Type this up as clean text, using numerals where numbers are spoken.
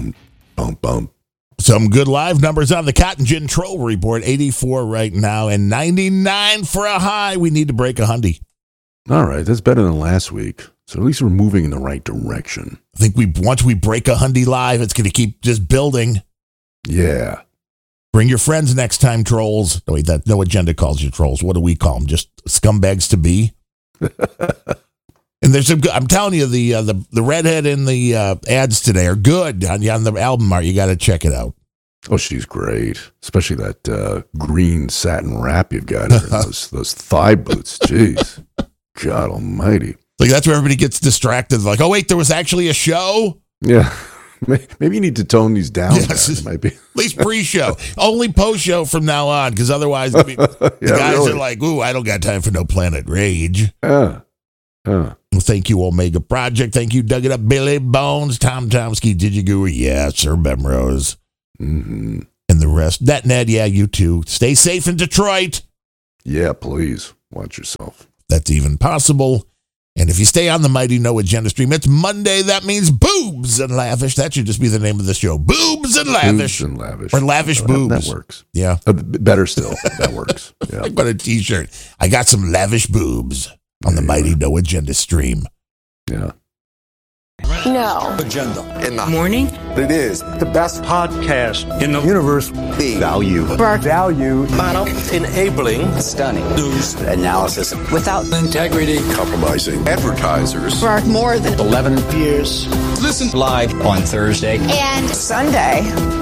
bum, bum, bum. Some good live numbers on the Cotton Gin Troll Report. 84 right now and 99 for a high. We need to break 100. All right, that's better than last week. So at least we're moving in the right direction. I think once we break 100 live, it's going to keep just building. Yeah. Bring your friends next time, trolls. No, wait, that No Agenda calls you trolls. What do we call them? Just scumbags to be? And there's I'm telling you, the redhead in the ads today are good on the album art. You got to check it out. Oh, she's great, especially that green satin wrap you've got her in those thigh boots. Jeez, God Almighty! Like that's where everybody gets distracted. Like, oh wait, there was actually a show. Yeah, maybe you need to tone these down. Yes. It might be at least pre-show, only post-show from now on, because otherwise the guys really are like, "Ooh, I don't got time for no Planet Rage." Well, thank you, Omega Project. Thank you, Dug It Up, Billy Bones, Tom Tomsky, Digigoo, yeah, Sir Bemrose, mm-hmm. and the rest. Ned, yeah, you too. Stay safe in Detroit. Yeah, please watch yourself. That's even possible. And if you stay on the Mighty No Agenda stream, it's Monday. That means boobs and lavish. That should just be the name of the show. Boobs and lavish. Boobs and lavish. Or lavish boobs. That works. Yeah. Better still. That works. Yeah. I got a t-shirt. I got some lavish boobs on the Mighty No Agenda stream. Yeah. No. Agenda. In the morning. It is The best podcast in the universe. the value. Value. Model. Enabling. Stunning. News. Analysis. Without Integrity. Compromising. Advertisers. for more than 11 years. Listen live on Thursday. and Sunday.